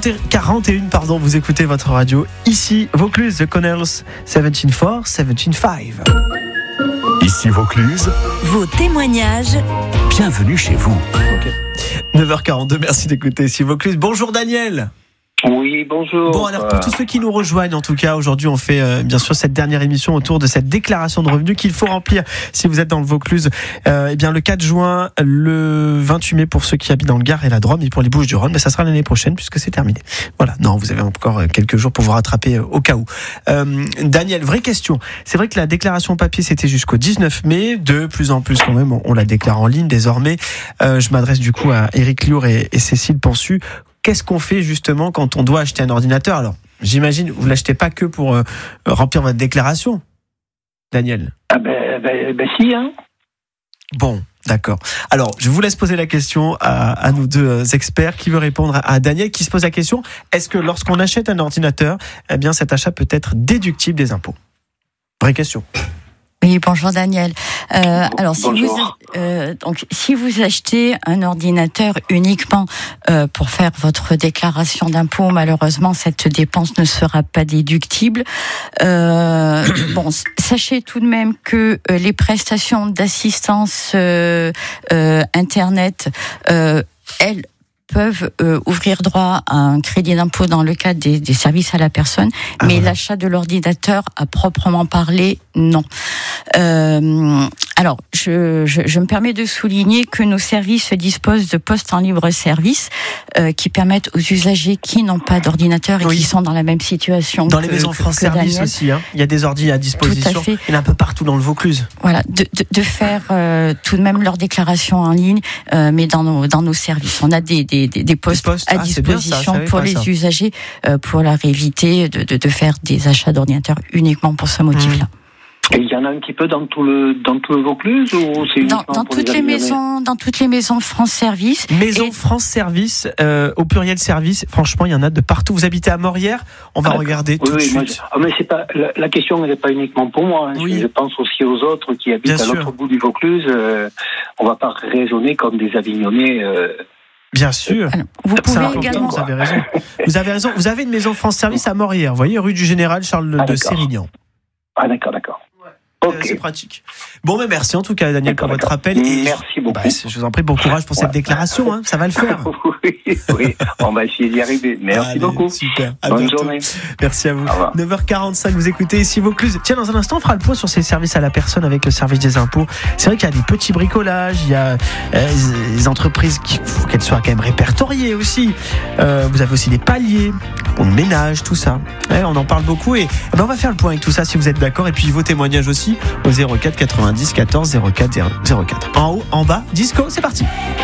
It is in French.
9h41, pardon, vous écoutez votre radio. Ici, Vaucluse, The Connells, 17-4, 17-5. Ici Vaucluse, vos témoignages. Bienvenue chez vous. Okay. 9h42, merci d'écouter ici Vaucluse. Bonjour Daniel. Oui, bonjour. Bon, alors pour tous ceux qui nous rejoignent, en tout cas, aujourd'hui, on fait bien sûr cette dernière émission autour de cette déclaration de revenus qu'il faut remplir si vous êtes dans le Vaucluse. Eh bien, le 4 juin, le 28 mai pour ceux qui habitent dans le Gard et la Drôme, et pour les Bouches-du-Rhône, mais ça sera l'année prochaine puisque c'est terminé. Voilà. Non, vous avez encore quelques jours pour vous rattraper au cas où. Daniel, vraie question. C'est vrai que la déclaration papier, c'était jusqu'au 19 mai. De plus en plus, quand même, on la déclare en ligne désormais. Je m'adresse du coup à Éric Liour et Cécile Pensu. Qu'est-ce qu'on fait justement quand on doit acheter un ordinateur ? Alors, j'imagine, vous ne l'achetez pas que pour remplir votre déclaration, Daniel. Ah ben si, hein. Bon, d'accord. Alors, je vous laisse poser la question à nous deux experts. Qui veut répondre à Daniel qui se pose la question, est-ce que lorsqu'on achète un ordinateur, eh bien cet achat peut être déductible des impôts ? Vraie question. Oui, bonjour Daniel. Alors si vous achetez un ordinateur uniquement pour faire votre déclaration d'impôt, malheureusement cette dépense ne sera pas déductible. Bon, sachez tout de même que les prestations d'assistance internet, elles peuvent ouvrir droit à un crédit d'impôt dans le cadre des services à la personne, mais voilà. L'achat de l'ordinateur à proprement parler, non. Alors, je me permets de souligner que nos services disposent de postes en libre service qui permettent aux usagers qui n'ont pas d'ordinateur et qui sont dans la même situation dans les maisons France Service Daniel. Aussi, hein. Il y a des ordis à disposition. Tout à fait. Il y en a un peu partout dans le Vaucluse. Voilà, de faire tout de même leur déclaration en ligne, mais dans nos services. On a des postes à disposition pour les usagers pour leur éviter de faire des achats d'ordinateurs uniquement pour ce motif-là. Et il y en a un petit peu dans tout le Vaucluse ou c'est dans toutes les maisons France Service. France Service au pluriel service. Franchement, il y en a de partout. Vous habitez à Morières, on va regarder tout de suite. Mais c'est pas la question, elle n'est pas uniquement pour moi. Hein. Oui. Je pense aussi aux autres qui habitent à l'autre bout du Vaucluse. On va pas raisonner comme des Avignonnais. Bien sûr. Alors, vous pouvez également. Vous avez raison. Vous avez une maison France Service à Morières. Vous voyez, rue du Général Charles de Sérignan. Ah d'accord. Okay. C'est pratique. Bon, mais merci en tout cas, Daniel, pour votre appel. Et merci beaucoup. Je vous en prie, bon courage pour cette déclaration. Hein, ça va le faire. oui, on va essayer d'y arriver. Merci beaucoup. Super. Bonne journée. Merci à vous. 9h45, vous écoutez ici Vaucluse. Tiens, dans un instant, on fera le point sur ces services à la personne avec le service des impôts. C'est vrai qu'il y a des petits bricolages, il y a des entreprises qu'il faut qu'elles soient quand même répertoriées aussi. Vous avez aussi des paliers pour le ménage, tout ça. On en parle beaucoup et on va faire le point avec tout ça si vous êtes d'accord. Et puis vos témoignages aussi au 04 90 14 04 04. En haut, en bas, disco, c'est parti.